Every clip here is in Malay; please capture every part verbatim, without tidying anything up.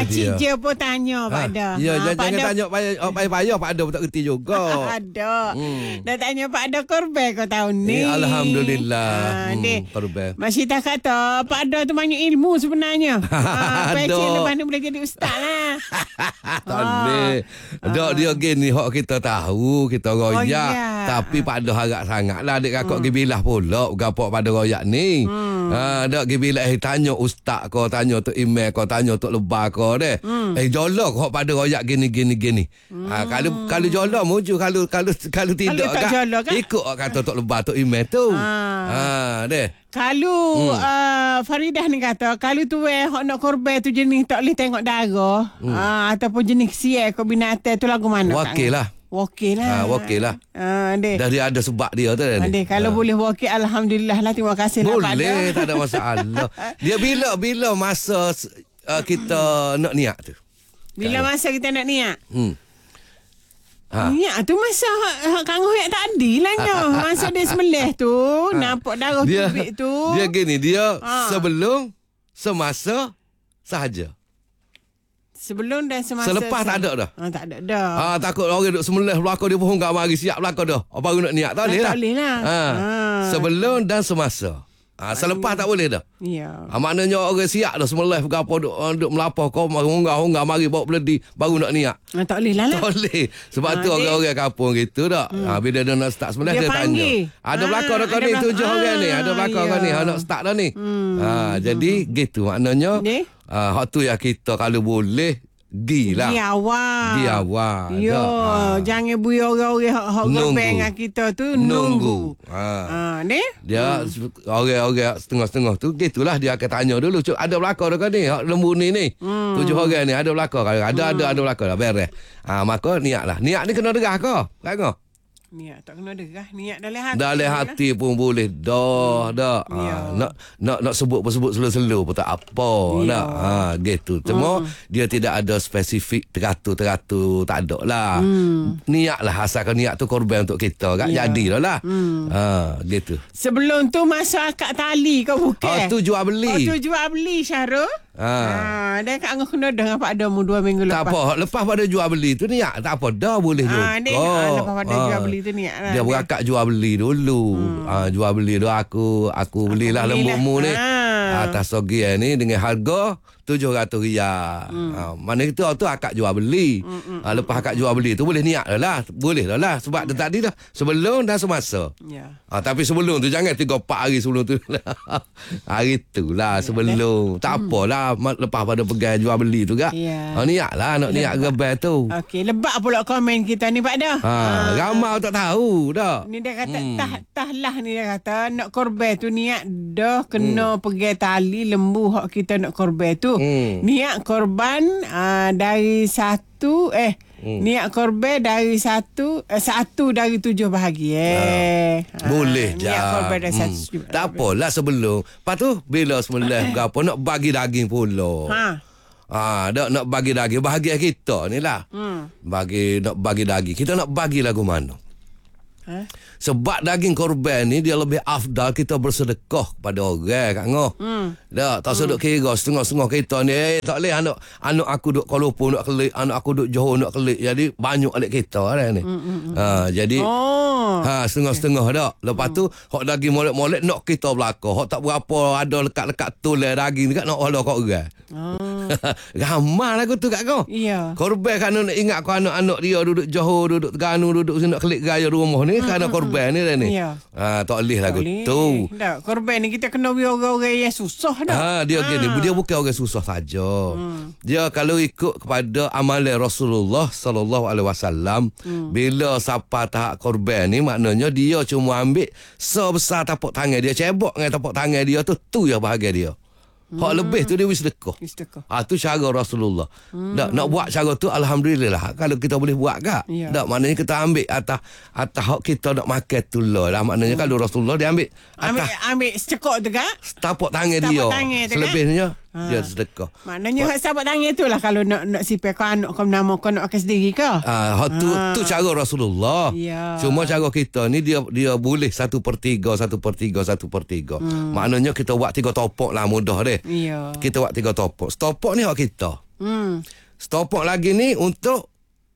Makcik je pun tanya Pak Ada. Ya, ha, jangan, jangan tanya payah-payah Pak Ada pun tak kerti juga. Ada. Hmm. Dah tanya Pak Ada korban kau tahun ni. Eh, Alhamdulillah. Ha, hmm, korban. Masih tak kata Pak Ada tu banyak ilmu sebenarnya. ha, Pecik lepas ni boleh jadi ustaz lah. Tak boleh. Dok dia gini hak kita tahu, kita royak. Oh, ya. Tapi Pak Ada harap sangatlah adik kakak hmm. gibilah pula gapo pada royak ni. Hmm. Ha, dak gibilah eh tanya ustaz kau, tanya tu email kau, tanya tu lebah kau deh. Hmm. Eh jolok hak pada royak gini gini gini. Hmm. Ha, kalau kalau jolok muju, kalau kalau kalau tidak kalau jolok, kan? Ikut kata tu lebah tu email tu. Ha, ha deh. Kalau hmm. uh, Faridah ni kata, kalau tu eh hok nak korban tu jenis tak boleh tengok darah, hmm. uh, ataupun jenis sial kau binatang tu lagu mana? Wakil lah. Wakil lah. Ha, wakil lah. Uh, Dah dia ada sebab dia tu. Adik, kalau ha. boleh wakil, Alhamdulillah lah. Terima kasih boleh, lah Pak Ada. Boleh, tak ada masalah. Dia bila-bila masa uh, kita nak niat tu? Bila kan? Masa kita nak niat? Hmm. Ha. Niat tu masa Kang Hoyak tadi lah nyo. Masa dia semelih tu, ha. nampak darah dia, tubik tu. Dia gini, dia ha. sebelum, semasa, sahaja. Sebelum dan semasa. Selepas se- tak ada dah. Ha, tak ada dah. Ha, takut orang duduk semelih belakang dia pun enggak mari siap belakang dah. Oh, baru nak niat tak boleh lah. Tak boleh lah. Ha. Ha. Sebelum dan semasa. Ha, selepas tak boleh dah. Ya. Ha, maknanya orang siap dah semelih gapo duk duk melapor kau honggah-honggah mari bawa beledi baru nak niat. Ha, tak boleh lah. Tak boleh. Sebab ha, tu dia, orang-orang kampung gitu dak. Hmm. Ha, bila dia nak start semelih dia, dia tanya. Ada ha, belakang dah kau ni tujuh ha, orang ni. Ada belakang ya. kau ni. Ha, nak start dah ni. Hmm. Ha, jadi gitu maknanya. Ha, hak tu yang kita kalau boleh Gi lah. Gi awal. Gi awal. Yo, ha. Jangan buih orang-orang hak gopeng dengan kita tu nunggu. Nunggu. Ha. Ha, ni? Dia hmm. orang-orang setengah-setengah tu gitulah dia akan tanya dulu, cuk ada belakang dah ni, hak lembu ni ni. Hmm. Tujuh orang ni ada belakang. Kalau ada hmm. ada ada belakang dah beres. Ha, maka niatlah. Niat ni kena derah ke? Kan? Niat tak kena derah. Niat dalam hati. Dalam hati lah. Pun boleh. Dah, hmm. dah. Ha, nak nak nak sebut sebut selu-selu pun tak apa. Ya. Nak. Ha, gitu. Cuma hmm. dia tidak ada spesifik teratur-teratur. Tak ada lah. Hmm. Niat lah. Asalkan niat tu korban untuk kita. Kan? Ya. Jadilah lah. Hmm. Ha, gitu. Sebelum tu masa akad tali kau bukan? Oh, tu jual beli. Oh, tu jual beli, Syarul. Ha. ha. Dan kat Angah kena dengan Pak Ada mu dua minggu lepas. Tak apa. Lepas pada jual beli tu niat. Tak apa. Dah boleh ha, juga. Dia, ha, lepas pada ha. jual beli tu niat lah. Dia berakad jual beli dulu. Hmm. Ha, jual beli tu aku aku belilah lembu ni. Ha. Atas sogian ni dengan harga tujuh ratus riyal. Hmm. Ha, mana itu tu akad jual beli. Hmm, hmm. Ha, lepas akad jual beli tu boleh niat dah lah. Boleh dah lah. Sebab hmm. tadi dah sebelum dan semasa. Ya. Ha, tapi sebelum tu jangan tiga empat hari sebelum tu. Hari tu lah ya, sebelum. Deh. Tak hmm. apalah. Lepas pada pegang jual beli tu gak. Ya. Ha, niat lah nak niat rebel tu. Okey, lebak pula komen kita ni Pak Dah. Ha, ha. Ramai tak tahu dah. Ni dia kata hmm. tah tahlah ni dia kata nak korban tu niat dah kena hmm. pegang tali lembu hak kita nak korban tu. Hmm. Niat korban uh, dari satu eh hmm. niat korban dari satu eh, satu dari tujuh bahagian. Eh. Ha. Boleh je. Niat korban dari hmm. satu. Tak apalah sebelum. Lepas tu bila sembelih ke apa nak bagi daging pula. Ha. Ah, nak nak bagi daging bahagian kita ni lah. Hmm. Bagi nak bagi daging. Kita nak bagi lagu mana? Ha? Sebab daging korban ni dia lebih afdal kita bersedekah kepada orang Kak Ngoh. Hmm. Dah tak sedek hmm. kira setengah-setengah kita ni eh, tak boleh anak anak aku duk Kuala Lumpur nak kelik, anak aku duk Johor nak kelik. Jadi banyak alik kita kan ni. Hmm, hmm, ha jadi oh. ha setengah-setengah dak. Lepas hmm. tu hak daging molek-molek nak kita belaka. Hak tak berapa ada lekat-lekat toleh daging dekat nak olah kat orang. Oh. Ramai lagu tu Kak Ngoh. Iya. Korban kan nak ingat kau anak-anak dia duduk Johor, duduk Terengganu, duduk sini nak kelik gaya rumah ni hmm, kerana korban ni dah ni. Ya. Ha, tak boleh lagu tu. Tak, korban ni kita kena biar orang-orang yang susah dah. Ha, dia ha. gini, dia bukan orang susah saja. Hmm. Dia kalau ikut kepada amalan Rasulullah sallallahu alaihi wasallam, hmm. bila sampai tahap korban ni maknanya dia cuma ambil sebesar tapak tangan dia, cebok dengan tapak tangan dia tu tu yang bahagia dia. Hak hmm. lebih tu dia wis sedekah. Ah tu cara Rasulullah. Hmm. Dak nak buat cara tu alhamdulillah kalau kita boleh buat gak. Ya. Dak maknanya kita ambil atas atas hak kita nak makan tu lah. Maknanya hmm. kalau Rasulullah dia ambil ambil ambil secok tu gak. Tapak tangan dia. Selebihnya ha. dia sedekah. Maknanya hak sahabat tangan tu lah kalau nak nak sipai kau anak kau nama kau nak makan sendiri ke? Ah hak tu ha. tu cara Rasulullah. Ya. Cuma cara kita ni dia dia boleh satu per tiga, satu per tiga, satu per tiga. Hmm. Maknanya kita buat tiga topok lah mudah deh. Ya. Kita buat tiga topok. Topok ni hak kita. Hmm. Setopok lagi ni untuk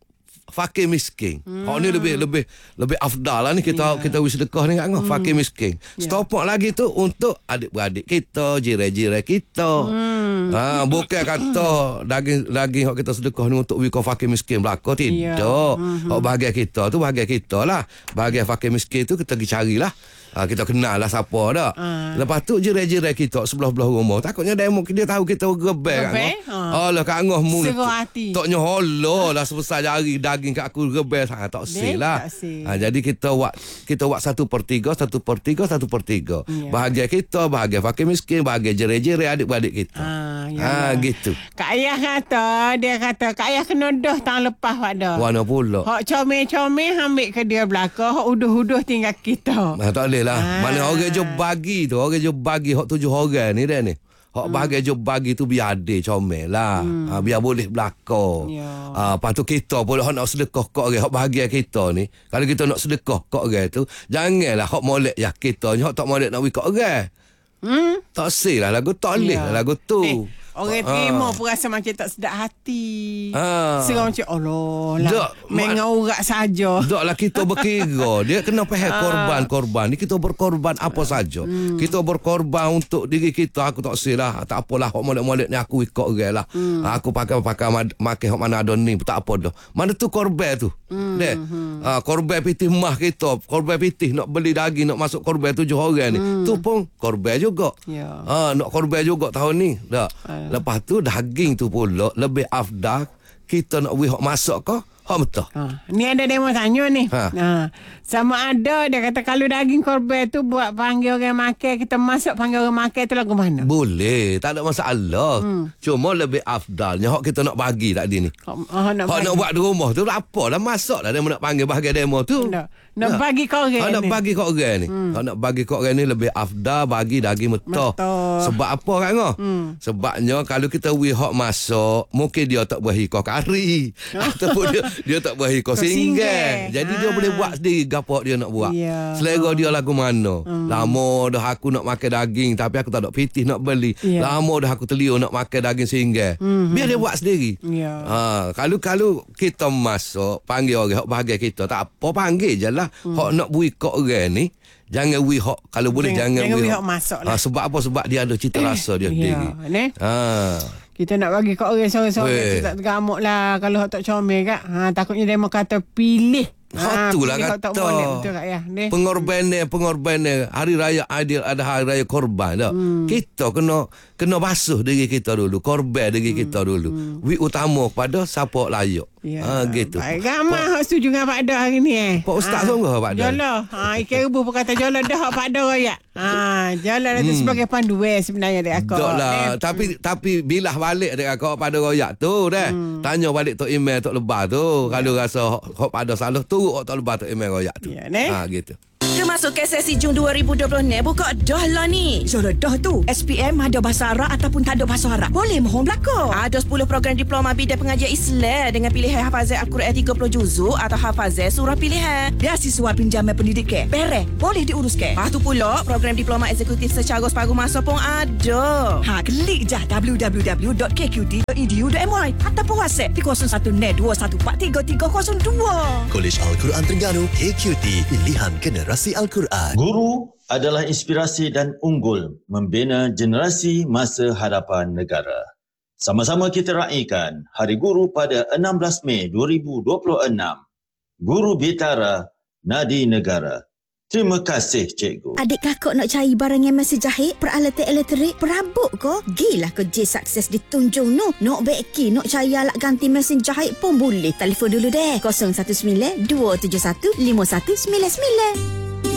fakir miskin. Hmm. Hak ni lebih lebih lebih afdal lah ni kita yeah. kita wis sedekah ni kan, hmm. fakir miskin. Yeah. Setopok lagi tu untuk adik-beradik kita, jiran-jiran kita. Hmm. Ha, bukan kata daging daging hak kita sedekah ni untuk wiko fakir miskin belaka, tidak. Yeah. Hmm. Hak bahagian kita tu bahagian kita lah. Bahagian fakir miskin tu kita pergi carilah. Ha, kita kenal lah siapa dah. Uh. Lepas tu jiran-jiran kita sebelah-belah rumah. Takutnya demo dia tahu kita rebel kan. Ha. Alah kat ngah mu. Toknya holo lah sebesar jari daging kat aku rebel sangat tak sel lah. Ha, jadi kita buat kita buat satu per tiga, satu per tiga, satu per tiga. Yeah. Bahagian kita, bahagian fakir miskin, bahagian jiran-jiran adik-beradik kita. Uh, ha, gitu. Kak Ayah kata, dia kata Kak Ayah kena dah tahun lepas pada. Mana pula? Hak comel-comel ambil ke dia belakang, hak uduh-uduh tinggal kita. Ha, tak boleh lah. Ah. Mana orang je bagi tu, orang je bagi hak tujuh orang ni dah ni. Hak hmm. bahagian je bagi tu biar adil comel lah. Hmm. Ha, biar boleh belakang. Ya. Ha, lepas tu kita pula hak nak sedekah kat orang, hak bahagian kita ni. Kalau kita nak sedekah kat orang tu, janganlah hak molek ya kita, hak tak molek nak wi kat orang. Hmm? Tak sel lah lagu, tak boleh lah lagu tu. Eh. Orang terima pun rasa macam tak sedap hati. Ha. Serang macam Allah lah. Mengan urat saja. Tak lah kita berkira. Dia kena faham korban-korban. Ni kita berkorban apa saja. Hmm. Kita berkorban untuk diri kita. Aku tak silah. Tak apalah. Hak molek-molek ni aku ikut orang lah. Hmm. Aku pakai-pakai makan hak mana ada ni. Tak apa dah. Mana tu korban tu. Hmm. Dek. Hmm. Ha, korban pitih mah kita. Korban pitih nak beli daging. Nak masuk korban tujuh orang ni. Hmm. Tu pun korban juga. Ya. Ha, nak korban juga tahun ni. Tak. Lepas tu daging tu pula lebih afdal kita nak wihak masak ke hak betul. Ha, ni ada demo tanya ni. Ha. Ha. Sama ada dia kata kalau daging korban tu buat panggil orang makan, kita masak panggil orang makan tu lagu mana? Boleh, tak ada masalah. Hmm. Cuma lebih afdalnya hak kita nak bagi tadi ni. Hak nak, nak buat di rumah tu apa dah masak dah dia nak panggil bahagian demo tu. Nak, nak nah. bagi kau orang ni. Nak bagi kau orang ni. Hmm. Hak nak bagi kau orang ni lebih afdal bagi daging metah. Sebab apa kan ngah? Hmm. Sebabnya kalau kita wi hak masak, mungkin dia tak berahi kau kari. Ataupun dia dia tak berahi kau singgah. Jadi ha. dia boleh buat sendiri gapo dia nak buat. Yeah. Selera dia lagu mana. Hmm. Lama dah aku nak makan daging tapi aku tak ada pitih nak beli. Yeah. Lama dah aku telio nak makan daging singgah. Hmm. Biar dia buat sendiri. Yeah. Ha, kalau kalau kita masak, panggil orang hak bahagian kita, tak apa panggil je lah. Hmm. Hak nak bui kau orang ni, jangan wi hak kalau boleh jangan, jangan wi hak masak lah. Ha, sebab apa? Sebab dia ada cita rasa dia sendiri. Ya, ha. Kita nak bagi kat orang seorang-seorang tak tergamuk lah kalau hak tak comel kak. Ha, takutnya dia mau kata pilih. Ha, itulah kata. Betul kak ya. Pengorbanan pengorbanan hari raya Aidil Adha, hari raya korban dah. Hmm. Kita kena kena basuh diri kita dulu, korban diri hmm. kita dulu. Hmm. Wi utama kepada siapa layak. Ya. Ha, gitu. Baik, ramai hak setuju dengan Pak Dah hari ni eh. Pak Ustaz ha. Sungguh Pak Dah. Jolah. Ha, ikan rebu pun kata jolah dah hak Pak Dah raya. Ha, jolah itu hmm. sebagai panduan sebenarnya dek akak. Taklah, eh. tapi hmm. tapi bilah balik dek akak pada royak tu dah. Hmm. Tanya balik tok email tok lebah tu. Ya. Kalau rasa hak Pak Dah salah turut tok lebah tok email royak tu. Ya, ne? Ha, gitu. Termasuk sesi Jun dua ribu dua puluh ni buka dah lah ni. Jodoh dah tu. S P M ada bahasa Arab ataupun tak ada bahasa Arab. Boleh mohon belakang. Ada sepuluh program diploma bidang pengajian Islam dengan pilihan hafazan Al-Quran tiga puluh juzuk atau hafazan surah pilihan. Beasiswa pinjaman pendidikan. Pereh, boleh diuruskan. Lepas tu pula program diploma eksekutif secara separuh masa pun ada. Ha, klik je w w w dot k q t dot e d u dot m y ataupun WhatsApp di kosong satu net dua satu empat tiga tiga kosong dua. Kolej Al-Quran Terengganu K Q T, pilihan generasi Al-Quran. Guru adalah inspirasi dan unggul membina generasi masa hadapan negara. Sama-sama kita raikan Hari Guru pada enam belas Mei dua ribu dua puluh enam. Guru Bitara, Nadi Negara. Terima kasih, Cikgu. Adik kakak nak cari barang yang masih jahit, peralatan elektrik, perabot ko? Gilah ke J Success di Tunjung no. Nak beki, nak cari alat ganti mesin jahit pun boleh. Telefon dulu deh. kosong satu sembilan dua tujuh satu lima satu sembilan sembilan.